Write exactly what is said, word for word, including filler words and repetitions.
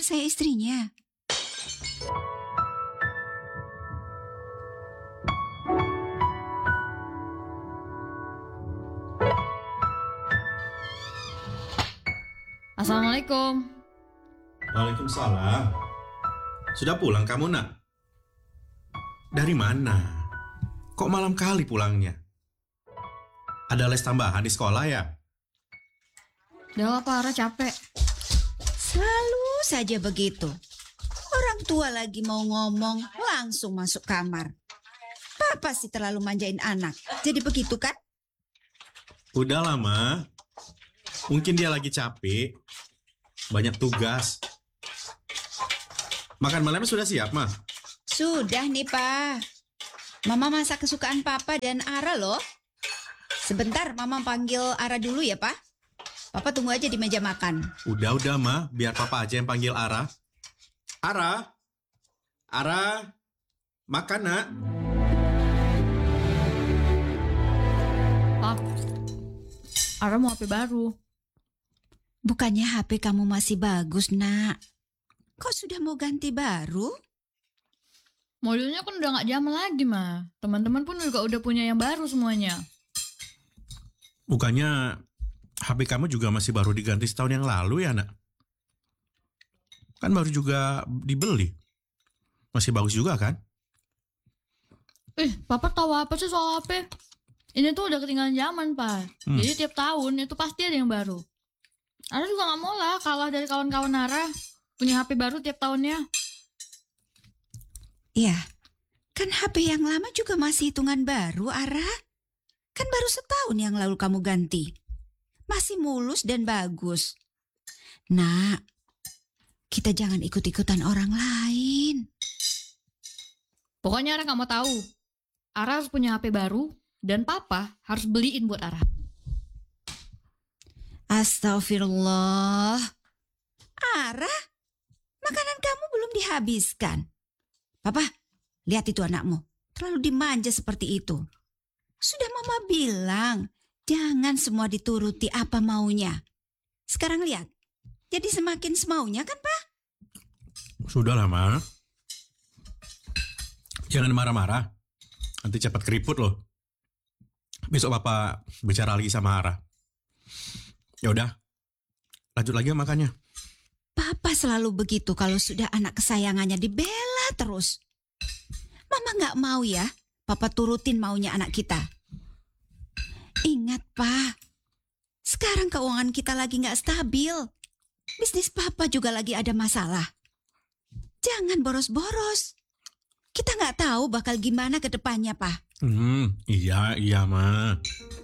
saya istrinya. Assalamualaikum. Waalaikumsalam. Sudah pulang kamu, nak? Dari mana? Kok malam kali pulangnya? Ada les tambahan di sekolah ya? Udah lah, Pak, Ara capek. Selalu saja begitu. Orang tua lagi mau ngomong, langsung masuk kamar. Papa sih terlalu manjain anak. Jadi begitu kan? Udah lama. Mungkin dia lagi capek. Banyak tugas. Makan malamnya sudah siap, Ma? Sudah nih, Pak. Mama masak kesukaan Papa dan Ara loh. Sebentar, Mama panggil Ara dulu ya, Pak. Papa tunggu aja di meja makan. Udah-udah, Ma. Biar Papa aja yang panggil Ara. Ara? Ara? Makan, nak? Pak, Ara mau H P baru. Bukannya H P kamu masih bagus, nak? Kok sudah mau ganti baru? Modelnya kan udah gak zaman lagi, Ma. Teman-teman pun juga udah punya yang baru semuanya. Bukannya H P kamu juga masih baru diganti setahun yang lalu ya, nak? Kan baru juga dibeli. Masih bagus juga kan? Eh, Papa tahu apa sih soal H P? Ini tuh udah ketinggalan zaman, Pak. Hmm. Jadi tiap tahun itu pasti ada yang baru. Ara juga gak mau lah kalah dari kawan-kawan Ara. Punya H P baru tiap tahunnya. Ya, kan H P yang lama juga masih hitungan baru, Ara. Kan baru setahun yang lalu kamu ganti. Masih mulus dan bagus. Nak, kita jangan ikut-ikutan orang lain. Pokoknya Ara gak mau tahu. Ara harus punya H P baru dan Papa harus beliin buat Ara. Astagfirullah. Ara, makanan kamu belum dihabiskan. Papa, lihat itu anakmu. Terlalu dimanja seperti itu. Sudah Mama bilang, jangan semua dituruti apa maunya. Sekarang lihat, jadi semakin semaunya kan, Pak? Sudahlah, Ma. Jangan marah-marah. Nanti cepat keriput loh. Besok Papa bicara lagi sama Ara. Ya udah, lanjut lagi makannya. Papa selalu begitu kalau sudah anak kesayangannya dibela terus. Mama nggak mau ya, Papa turutin maunya anak kita. Ingat, Pak. Sekarang keuangan kita lagi nggak stabil. Bisnis Papa juga lagi ada masalah. Jangan boros-boros. Kita nggak tahu bakal gimana ke depannya, Pak. Hmm, iya, iya, Ma.